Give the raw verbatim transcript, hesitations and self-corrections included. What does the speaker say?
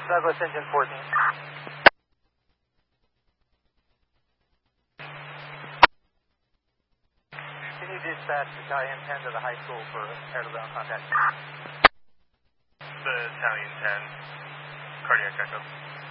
Douglas engine fourteen. Can you dispatch Battalion ten to the high school for air to ground contact? Battalion ten, cardiac echo.